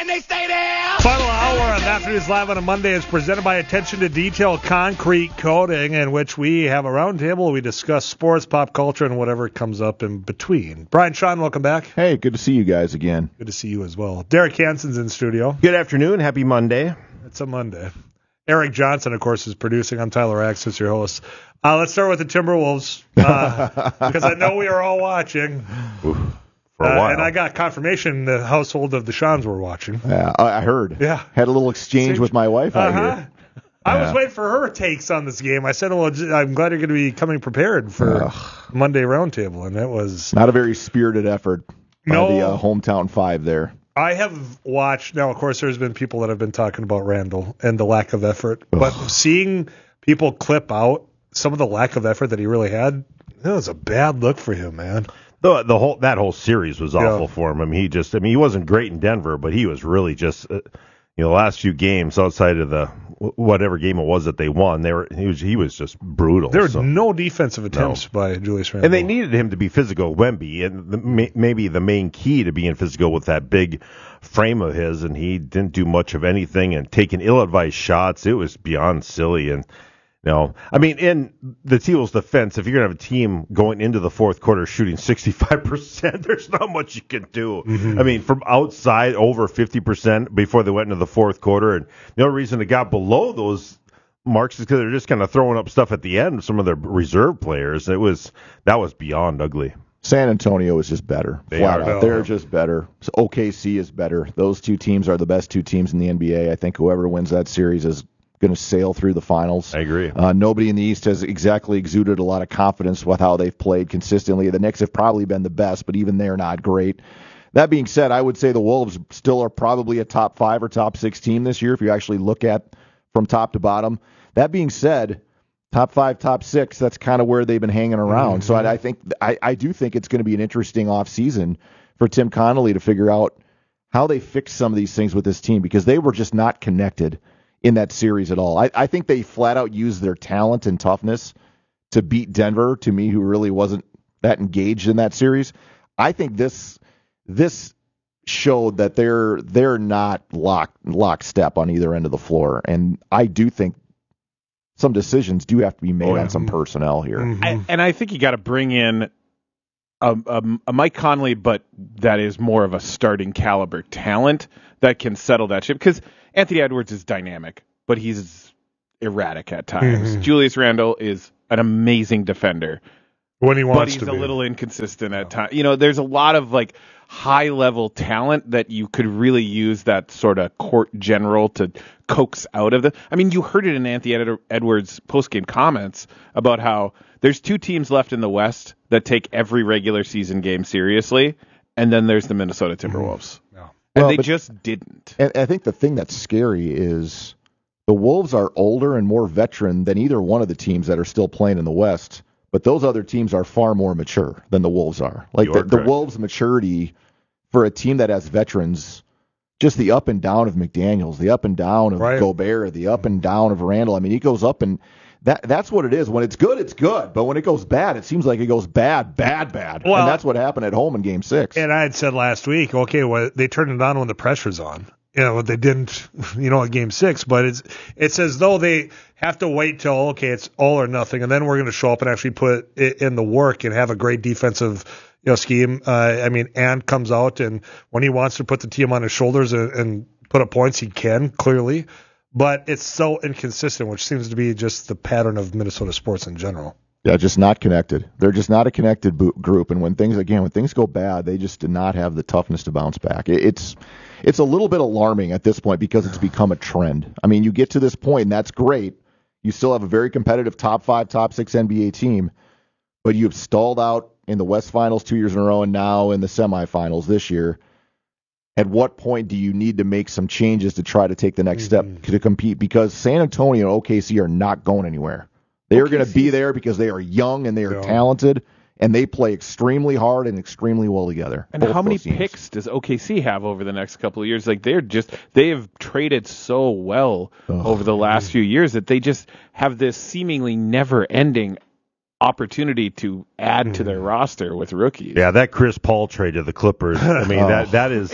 and they stay there. Final hour of Afternoons Live on a Monday is presented by Attention to Detail Concrete Coating, in which we have a roundtable. We discuss sports, pop culture, and whatever comes up in between. Brian Sean, welcome back. Hey, good to see you guys again. Good to see you as well. Derek Hansen's in studio. Good afternoon. Happy Monday. It's a Monday. Eric Johnson, of course, is producing. I'm Tyler Axis, your host. Let's start with the Timberwolves, because I know we are all watching. For a while. And I got confirmation the household of the Shans were watching. Yeah, I heard. Yeah. Had a little exchange with my wife out here. I was waiting for her takes on this game. I said, well, I'm glad you're going to be coming prepared for Monday Roundtable, and it was not a very spirited effort by the hometown five there. I have watched, now, of course, there's been people that have been talking about Randall and the lack of effort, but seeing people clip out some of the lack of effort that he really had, that was a bad look for him, man. That whole series was awful for him. I mean, he wasn't great in Denver, but he was really just, the last few games outside of the whatever game it was that they won, he was just brutal. There were no defensive attempts by Julius Randle. And they needed him to be physical, Wemby, and maybe the main key to being physical with that big frame of his, and he didn't do much of anything and taking ill-advised shots. It was beyond silly. And I mean, in the T-Wolves' defense, if you're going to have a team going into the fourth quarter shooting 65%, there's not much you can do. Mm-hmm. I mean, from outside, over 50% before they went into the fourth quarter. And the only reason it got below those marks is because they're just kind of throwing up stuff at the end, some of their reserve players. That was beyond ugly. San Antonio is just better. They're just better. So OKC is better. Those two teams are the best two teams in the NBA. I think whoever wins that series is going to sail through the finals. I agree. Nobody in the East has exactly exuded a lot of confidence with how they've played consistently. The Knicks have probably been the best, but even they're not great. That being said, I would say the Wolves still are probably a top 5 or top 6 team this year if you actually look at from top to bottom. That being said, top 5, top 6, that's kind of where they've been hanging around. Mm-hmm. So I do think it's going to be an interesting offseason for Tim Connolly to figure out how they fix some of these things with this team, because they were just not connected in that series at all. I think they flat out used their talent and toughness to beat Denver, to me, who really wasn't that engaged in that series. I think this showed that they're not lockstep on either end of the floor, and I do think some decisions do have to be made on some personnel here. Mm-hmm. I think you got to bring in a Mike Conley, but that is more of a starting caliber talent that can settle that ship, because Anthony Edwards is dynamic, but he's erratic at times. Mm-hmm. Julius Randle is an amazing defender when he wants but he's to a be. little inconsistent at times. There's a lot of high level talent that you could really use that sort of court general to coax out of the. I mean, you heard it in Anthony Edwards postgame comments about how there's 2 teams left in the West that take every regular season game seriously, and then there's the Minnesota Timberwolves. Yeah. And they just didn't. And I think the thing that's scary is the Wolves are older and more veteran than either one of the teams that are still playing in the West, but those other teams are far more mature than the Wolves are. The Wolves' maturity for a team that has veterans, just the up and down of McDaniels, the up and down of Gobert, the up and down of Randall. I mean, he goes up, and that's what it is. When it's good, it's good. But when it goes bad, it seem like it goes bad. Well, and that's what happened at home in Game 6. And I had said last week, they turned it on when the pressure's on. They didn't, in Game 6. But it's as though they have to wait till, it's all or nothing, and then we're going to show up and actually put it in the work and have a great defensive scheme. Ant comes out, and when he wants to put the team on his shoulders and put up points, he can, clearly. But it's so inconsistent, which seems to be just the pattern of Minnesota sports in general. Yeah, just not connected. They're just not a connected group. And when things go bad, they just did not have the toughness to bounce back. It's a little bit alarming at this point because it's become a trend. I mean, you get to this point, and that's great. You still have a very competitive top 5, top 6 NBA team, but you've stalled out in the West Finals 2 years in a row and now in the semifinals this year. At what point do you need to make some changes to try to take the next step to compete? Because San Antonio and OKC are not going anywhere. They are going to be there because they are young and they are talented, and they play extremely hard and extremely well together. And how many picks does OKC have over the next couple of years? They have traded so well over the last few years that they just have this seemingly never-ending opportunity to add to their roster with rookies. Yeah, that Chris Paul trade to the Clippers. I mean, that is.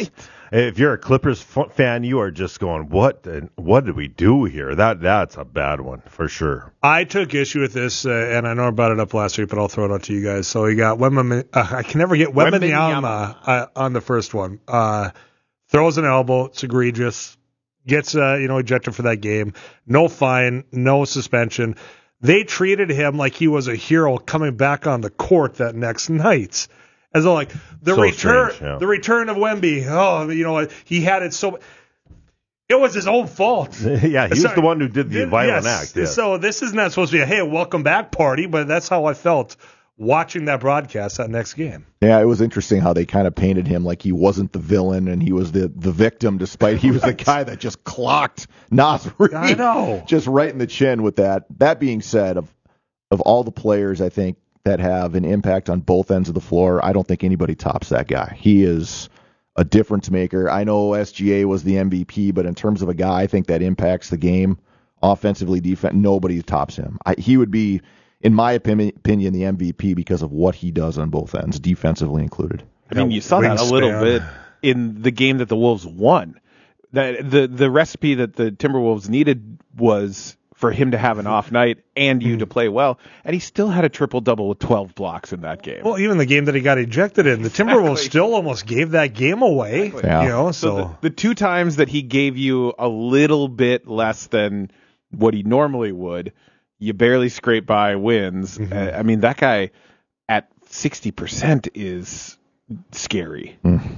If you're a Clippers fan, you are just going, what did we do here? That's a bad one for sure. I took issue with this, and I know I brought it up last week, but I'll throw it out to you guys. So you got I can never get Wembanyama on the first one. Throws an elbow. It's egregious. Gets ejected for that game. No fine. No suspension. They treated him like he was a hero coming back on the court that next night. As though, like, the return of Wemby. Oh, he had it so. It was his own fault. Yeah, he was the one who did the violent act. Yeah. So this is not supposed to be a welcome back party, but that's how I felt watching that broadcast that next game. Yeah, it was interesting how they kind of painted him like he wasn't the villain and he was the victim, despite he was the guy that just clocked Naz Reid. I know. Just right in the chin with that. That being said, of all the players, I think, that have an impact on both ends of the floor, I don't think anybody tops that guy. He is a difference maker. I know SGA was the MVP, but in terms of a guy I think that impacts the game offensively, nobody tops him. He would be, in my opinion, the MVP because of what he does on both ends, defensively included. I mean, you saw that a little bit in the game that the Wolves won. The recipe that the Timberwolves needed was for him to have an off night and you to play well, and he still had a triple-double with 12 blocks in that game. Well, even the game that he got ejected in, the Timberwolves still almost gave that game away. Exactly. Yeah. So the two times that he gave you a little bit less than what he normally would, you barely scrape by wins. Mm-hmm. I mean, that guy at 60% is scary.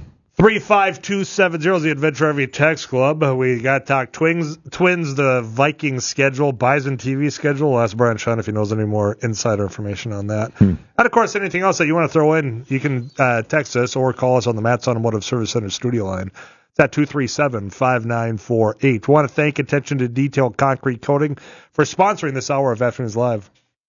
35270 is the Adventure Every Text Club. We got to talk Twins, the Vikings schedule, Bison TV schedule. I'll ask Brian Sean if he knows any more insider information on that. And, of course, anything else that you want to throw in, you can text us or call us on the Matt's Automotive Service Center studio line. It's at 237-5948. We want to thank Attention to Detail Concrete Coating for sponsoring this hour of Afternoons Live.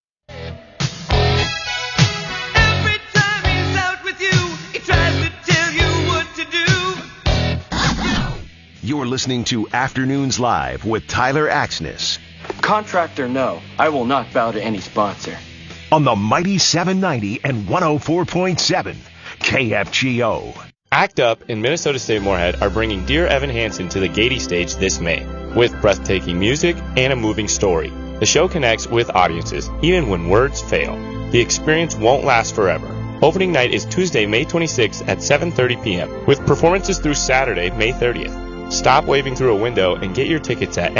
You're listening to Afternoons Live with Tyler Axness. Contractor, no. I will not bow to any sponsor. On the mighty 790 and 104.7 KFGO. Act Up and Minnesota State Moorhead are bringing Dear Evan Hansen to the Gaiety stage this May, with breathtaking music and a moving story. The show connects with audiences, even when words fail. The experience won't last forever. Opening night is Tuesday, May 26th at 7:30 p.m., with performances through Saturday, May 30th. Stop waving through a window and get your tickets at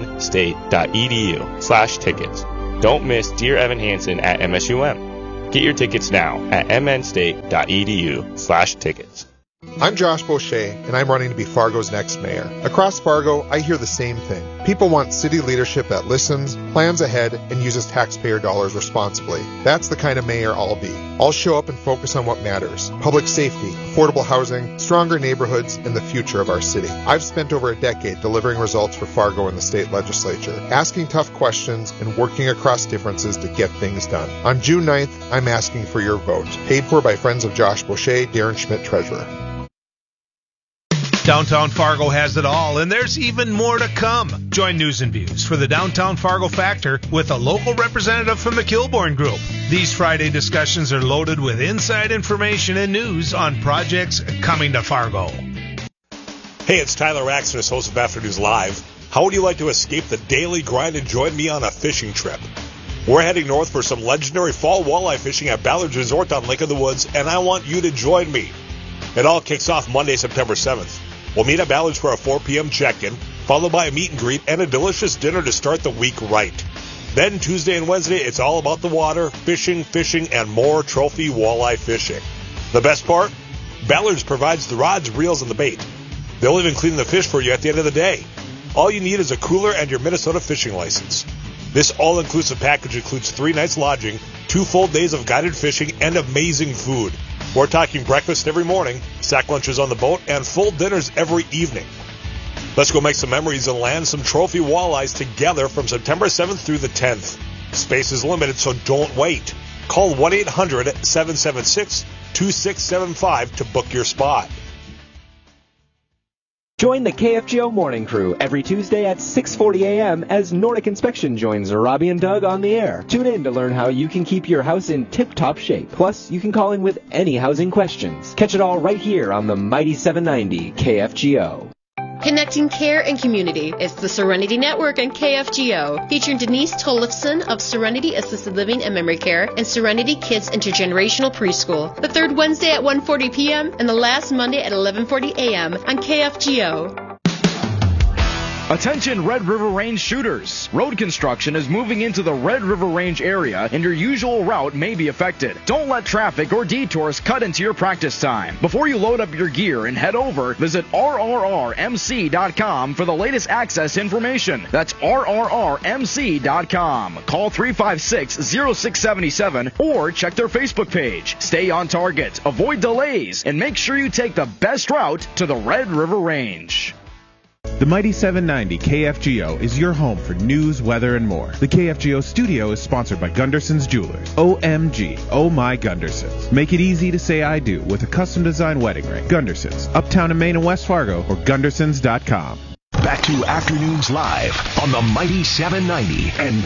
mnstate.edu/tickets. Don't miss Dear Evan Hansen at MSUM. Get your tickets now at mnstate.edu/tickets. I'm Josh Beauchesne, and I'm running to be Fargo's next mayor. Across Fargo, I hear the same thing. People want city leadership that listens, plans ahead, and uses taxpayer dollars responsibly. That's the kind of mayor I'll be. I'll show up and focus on what matters: public safety, affordable housing, stronger neighborhoods, and the future of our city. I've spent over a decade delivering results for Fargo in the state legislature, asking tough questions and working across differences to get things done. On June 9th, I'm asking for your vote. Paid for by friends of Josh Beauchesne, Darren Schmidt, Treasurer. Downtown Fargo has it all, and there's even more to come. Join News and Views for the Downtown Fargo Factor with a local representative from the Kilbourne Group. These Friday discussions are loaded with inside information and news on projects coming to Fargo. Hey, it's Tyler Axness, host of Afternoons Live. How would you like to escape the daily grind and join me on a fishing trip? We're heading north for some legendary fall walleye fishing at Ballard's Resort on Lake of the Woods, and I want you to join me. It all kicks off Monday, September 7th. We'll meet at Ballard's for a 4 p.m. check-in, followed by a meet and greet and a delicious dinner to start the week right. Then Tuesday and Wednesday, it's all about the water, fishing, and more trophy walleye fishing. The best part? Ballard's provides the rods, reels, and the bait. They'll even clean the fish for you at the end of the day. All you need is a cooler and your Minnesota fishing license. This all-inclusive package includes 3 nights lodging, 2 full days of guided fishing, and amazing food. We're talking breakfast every morning, sack lunches on the boat, and full dinners every evening. Let's go make some memories and land some trophy walleyes together from September 7th through the 10th. Space is limited, so don't wait. Call 1-800-776-2675 to book your spot. Join the KFGO Morning Crew every Tuesday at 6:40 a.m. as Nordic Inspection joins Robbie and Doug on the air. Tune in to learn how you can keep your house in tip-top shape. Plus, you can call in with any housing questions. Catch it all right here on the Mighty 790 KFGO. Connecting care and community. It's the Serenity Network and KFGO, featuring Denise Tollefson of Serenity Assisted Living and Memory Care and Serenity Kids Intergenerational Preschool. The third Wednesday at 1:40 p.m. and the last Monday at 11:40 a.m. on KFGO. Attention Red River Range shooters. Road construction is moving into the Red River Range area and your usual route may be affected. Don't let traffic or detours cut into your practice time. Before you load up your gear and head over, visit rrrmc.com for the latest access information. That's rrrmc.com. Call 356-0677 or check their Facebook page. Stay on target, avoid delays, and make sure you take the best route to the Red River Range. The Mighty 790 KFGO is your home for news, weather, and more. The KFGO studio is sponsored by Gunderson's Jewelers. OMG, oh my Gundersons. Make it easy to say I do with a custom designed wedding ring. Gundersons, uptown in Maine and West Fargo, or Gundersons.com. Back to Afternoons Live on the Mighty 790 and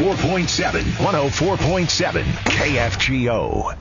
104.7 KFGO.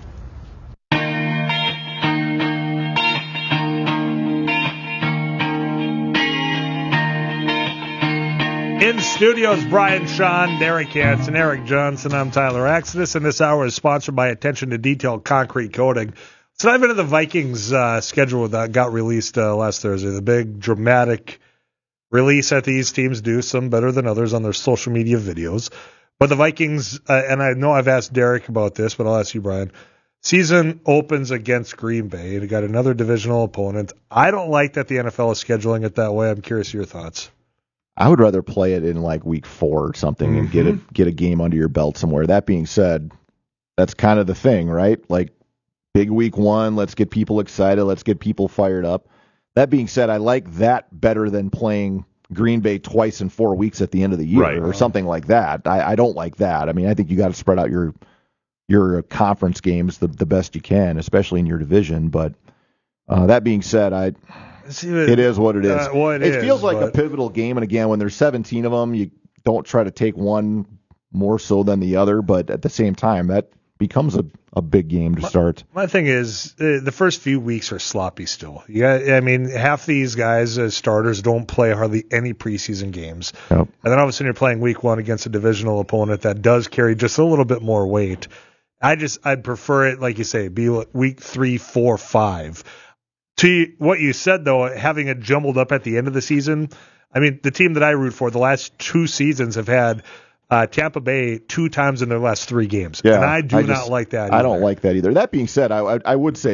In studios, Brian Sean, Derek Hansen, Eric Johnson. I'm Tyler Axedis, and this hour is sponsored by Attention to Detail Concrete Coating. So dive into the Vikings schedule that got released last Thursday. The big dramatic release that these teams do, some better than others on their social media videos. But the Vikings, and I know I've asked Derek about this, but I'll ask you, Brian. Season opens against Green Bay. They got another divisional opponent. I don't like that the NFL is scheduling it that way. I'm curious your thoughts. I would rather play it in like week 4 or something and get a game under your belt somewhere. That being said, that's kind of the thing, right? Like big week 1, let's get people excited, let's get people fired up. That being said, I like that better than playing Green Bay twice in 4 weeks at the end of the year or something like that. I don't like that. I mean, I think you got to spread out your conference games the best you can, especially in your division. But that being said, it is what it is. It feels like a pivotal game, and again, when there's 17 of them, you don't try to take one more so than the other, but at the same time, that becomes a big game to start. My thing is, the first few weeks are sloppy still. I mean, half these guys as starters don't play hardly any preseason games. Yep. And then all of a sudden you're playing week 1 against a divisional opponent that does carry just a little bit more weight. I'd prefer it, like you say, be week 3, 4, 5. To what you said, though, having it jumbled up at the end of the season, I mean, the team that I root for, the last 2 seasons have had Tampa Bay 2 times in their last 3 games. Yeah, and I do not like that either. I don't like that either. That being said, I would say